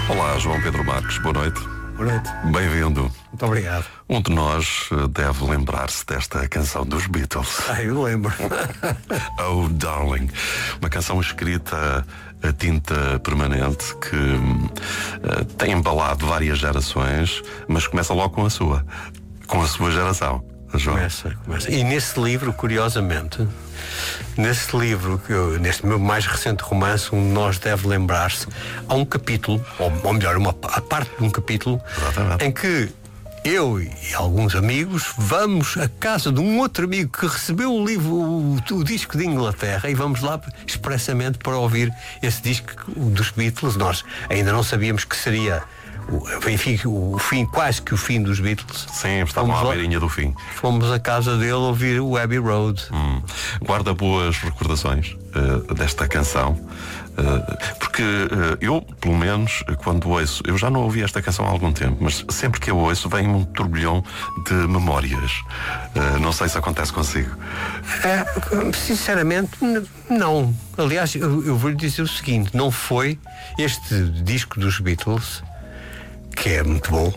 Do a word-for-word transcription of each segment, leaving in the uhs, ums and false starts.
Olá, João Pedro Marques, boa noite. Boa noite. Bem-vindo. Muito obrigado. Um de nós deve lembrar-se desta canção dos Beatles. Ah, eu lembro. Oh, Darling. Uma canção escrita a tinta permanente que uh, tem embalado várias gerações, mas começa logo com a sua, com a sua geração. João. Começa, começa. E nesse livro, curiosamente, nesse livro, que eu, neste meu mais recente romance, um de nós deve lembrar-se, há um capítulo, ou, ou melhor, uma a parte de um capítulo, Exatamente. em que eu e alguns amigos vamos à casa de um outro amigo que recebeu o livro, o, o disco de Inglaterra, e vamos lá expressamente para ouvir esse disco dos Beatles. Nós ainda não sabíamos que seria o, enfim, o fim, quase que o fim dos Beatles. Sim, estavam à beirinha do fim. Fomos à casa dele ouvir o Abbey Road. Hum. Guarda boas recordações uh, desta canção, uh, porque uh, eu, pelo menos, quando ouço, eu já não ouvi esta canção há algum tempo, mas sempre que eu ouço vem um turbilhão de memórias. Uh, não sei se acontece consigo. Uh, sinceramente, não. Aliás, eu, eu vou lhe dizer o seguinte: não foi este disco dos Beatles, que é muito bom,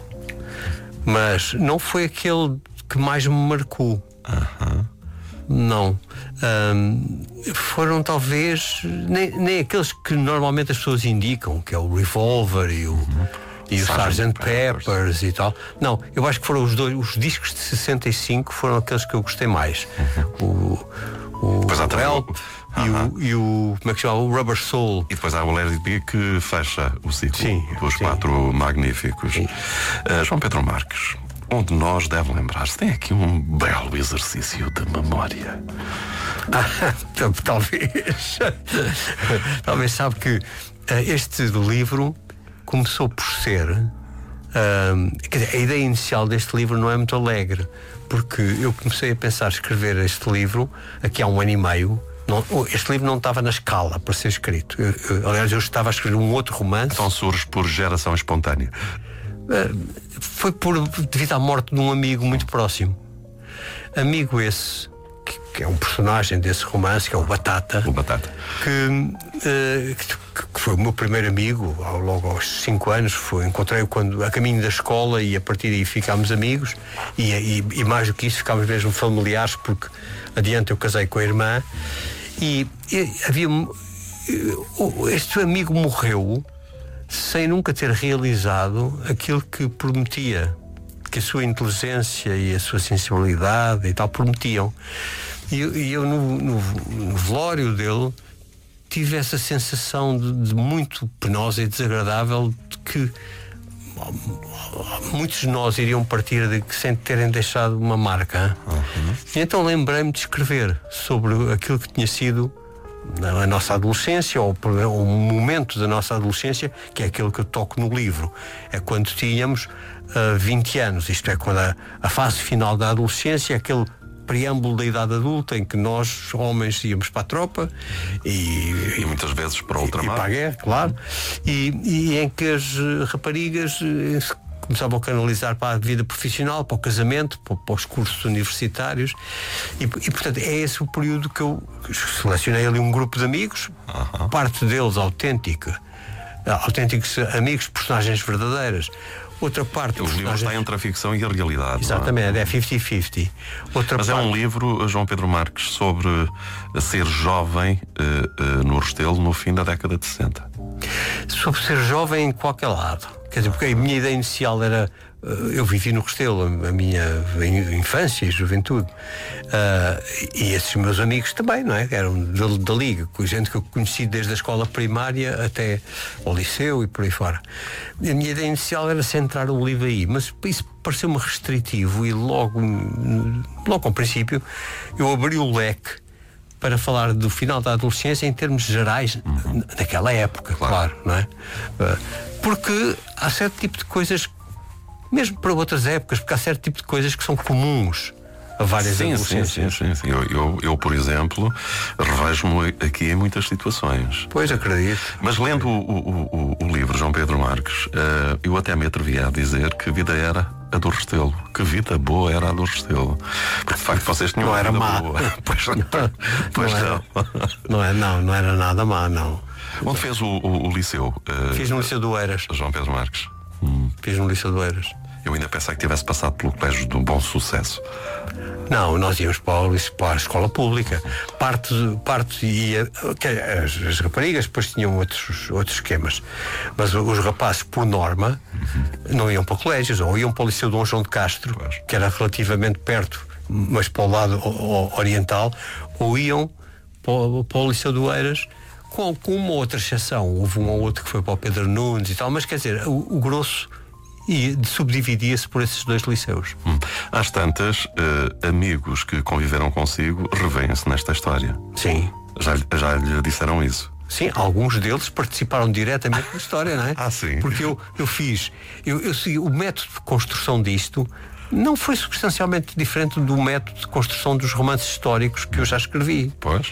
mas não foi aquele que mais me marcou. Uh-huh. Não. Um, foram talvez nem, nem aqueles que normalmente as pessoas indicam, que é o Revolver e o, uhum. e o sergeant Peppers. Peppers e tal. Não, eu acho que foram os dois, os discos de sessenta e cinco foram aqueles que eu gostei mais. Uhum. O, o Help e, uh-huh. o, e o como é que chama? O Rubber Soul. E depois há o Let It Be, que fecha o ciclo. Sim, dos sim. quatro magníficos. Uh, João Pedro Marques, um de nós deve lembrar-se, tem aqui um belo exercício de memória. Ah, talvez. Talvez sabe que uh, este livro começou por ser. Uh, quer dizer, a ideia inicial deste livro não é muito alegre, porque eu comecei a pensar em escrever este livro aqui há um ano e meio. Não, este livro não estava na escala para ser escrito. Eu, eu, aliás, eu estava a escrever um outro romance. Então surge por geração espontânea. Uh, foi por, devido à morte de um amigo muito próximo. Amigo esse, que, que é um personagem desse romance, que é o Batata. O Batata. Que, uh, que, que foi o meu primeiro amigo, ao, logo aos cinco anos. Foi, encontrei-o quando, a caminho da escola, e a partir daí ficámos amigos. E, e, e mais do que isso, ficámos mesmo familiares, porque adiante eu casei com a irmã. E, e havia. Este amigo morreu sem nunca ter realizado aquilo que prometia, que a sua inteligência e a sua sensibilidade e tal prometiam. E eu, e eu no, no, no velório dele tive essa sensação de, de muito penosa e desagradável, de que muitos de nós iriam partir de, sem terem deixado uma marca. Uhum. E então lembrei-me de escrever sobre aquilo que tinha sido a nossa adolescência, ou o momento da nossa adolescência, que é aquilo que eu toco no livro. É quando tínhamos uh, vinte anos, isto é, quando a, a fase final da adolescência é aquele preâmbulo da idade adulta, em que nós, homens, íamos para a tropa e, e muitas vezes para o ultramar. E para a guerra, claro. E, e em que as raparigas começavam a canalizar para a vida profissional, para o casamento, para, para os cursos universitários. E, e, portanto, é esse o período que eu selecionei ali um grupo de amigos, uh-huh. parte deles autêntica, autênticos amigos, personagens verdadeiras. Outra parte... O livro está entre a ficção e a realidade. Exatamente, é cinquenta cinquenta. Outra Mas parte... é um livro, João Pedro Marques, sobre ser jovem uh, uh, no Restelo no fim da década de sessenta. Sobre ser jovem em qualquer lado. Quer dizer, porque a minha ideia inicial era... Eu vivi no Restelo a minha infância e juventude. Uh, e esses meus amigos também, não é? Eram da, da Liga, com gente que eu conheci desde a escola primária até ao liceu e por aí fora. A minha ideia inicial era centrar o livro aí, mas isso pareceu-me restritivo, e logo, logo ao princípio eu abri o leque para falar do final da adolescência em termos gerais, uhum. naquela época, claro, claro, não é? Porque há certo tipo de coisas, mesmo para outras épocas, porque há certo tipo de coisas que são comuns a várias sim, adolescências. Sim, sim, sim. Eu, eu, eu, por exemplo, revejo-me aqui em muitas situações. Pois, acredito. Mas lendo o, o, o, o livro, João Pedro Marques, uh, eu até me atrevia a dizer que a vida era a do Restelo. Que vida boa era a do Restelo. Porque, de facto, vocês tinham não uma era vida má. boa. Pois, pois não, não. Era, não, é, não, não era nada má, não. Onde fez o, o, o liceu? Uh, Fiz no Liceu do Eiras. João Pedro Marques. Hum. Fiz no Liceu do Eiras. Eu ainda pensava que tivesse passado pelo colégio do Bom Sucesso. Não, nós íamos para, o, para a escola pública. Parte, parte ia. As, as raparigas depois tinham outros, outros esquemas. Mas os rapazes, por norma, uhum. não iam para colégios, ou iam para o Liceu Dom João de Castro, pois. que era relativamente perto, mas para o lado oriental, ou iam para o, para o Liceu do Eiras, com, com uma outra exceção. Houve um ou outro que foi para o Pedro Nunes e tal, mas quer dizer, o, o grosso. E subdividia-se por esses dois liceus. Hum. Às tantas, uh, amigos que conviveram consigo revêem-se nesta história. Sim. Já, já lhe disseram isso? Sim, alguns deles participaram diretamente da história, não é? Ah, sim. Porque eu, eu fiz, eu, eu segui, o método de construção disto não foi substancialmente diferente do método de construção dos romances históricos que eu já escrevi. Pois.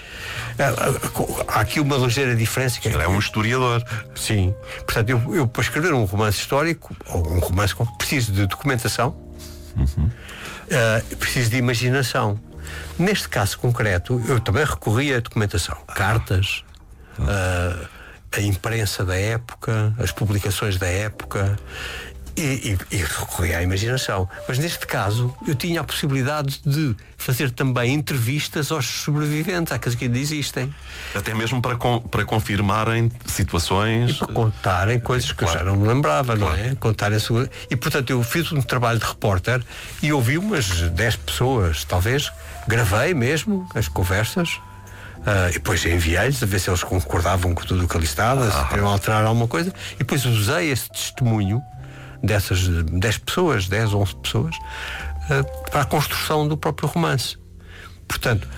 Há aqui uma ligeira diferença. Que Ele é um historiador. Sim. Portanto, eu, eu para escrever um romance histórico, ou um romance com preciso de documentação, uhum. uh, preciso de imaginação. Neste caso concreto, eu também recorri à documentação. Cartas, uh, a imprensa da época, as publicações da época. E, e, e recorri à imaginação. Mas neste caso eu tinha a possibilidade de fazer também entrevistas aos sobreviventes, àqueles que ainda existem. Até mesmo para, com, para confirmarem situações. E para contarem coisas que claro. eu já não me lembrava, claro. não é? Contarem sobre... E portanto eu fiz um trabalho de repórter e ouvi umas dez pessoas, talvez, gravei mesmo as conversas. Uh, e depois enviei-lhes a ver se eles concordavam com tudo o que ali estava, ah. se queriam alterar alguma coisa. E depois usei esse testemunho dessas dez pessoas, dez, onze pessoas, uh, para a construção do próprio romance. Portanto,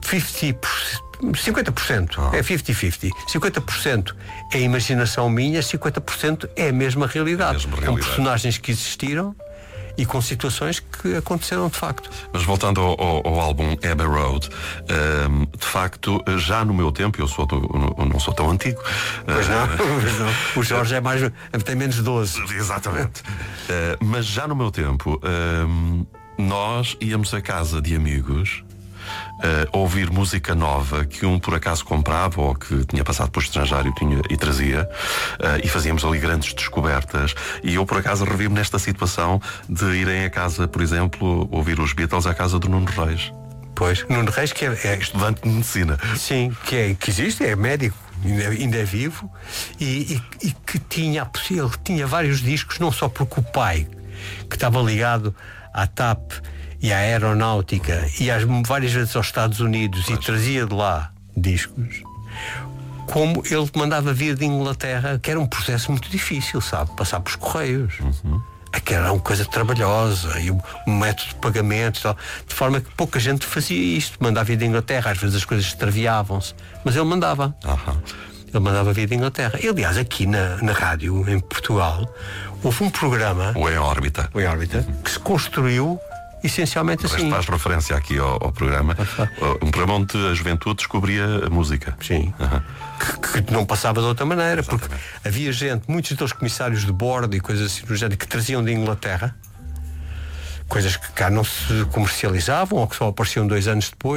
cinquenta por cento oh. é cinquenta cinquenta. cinquenta por cento é imaginação minha, cinquenta por cento é a mesma realidade. A mesma realidade. Com personagens que existiram e com situações que aconteceram de facto. Mas voltando ao, ao, ao álbum Abbey Road, um, de facto, já no meu tempo, eu, sou do, eu não sou tão antigo. Pois não, pois não. O Jorge é mais, tem menos de doze. Exatamente. uh, mas já no meu tempo, um, nós íamos à casa de amigos Uh, ouvir música nova que um por acaso comprava ou que tinha passado para o estrangeiro e, tinha, e trazia uh, e fazíamos ali grandes descobertas. E eu por acaso revi-me nesta situação de irem a casa, por exemplo, ouvir os Beatles à casa do Nuno Reis. Pois, Nuno Reis que é, é estudante de medicina. Sim, que, é, que existe, é médico, ainda, ainda é vivo e, e, e que tinha a possibilidade, tinha vários discos, não só porque o pai, que estava ligado à T A P e à aeronáutica e às, várias vezes aos Estados Unidos pois. E trazia de lá discos, como ele mandava vir de Inglaterra, que era um processo muito difícil, sabe, passar pelos correios. Uhum. Aquela era uma coisa trabalhosa e um, um método de pagamento e tal, de forma que pouca gente fazia isto, mandava vir de Inglaterra, às vezes as coisas extraviavam-se, mas ele mandava. Uhum. Ele mandava vir de Inglaterra. E, aliás, aqui na, na rádio, em Portugal, houve um programa, o Em Órbita, o Em Órbita uhum. que se construiu essencialmente Mas assim. Faz referência aqui ao, ao programa, um programa onde a juventude descobria a música. Sim. Uhum. Que, que não passava de outra maneira. Exatamente. Porque havia gente, muitos dos comissários de bordo e coisas assim do género, que traziam de Inglaterra coisas que cá não se comercializavam ou que só apareciam dois anos depois.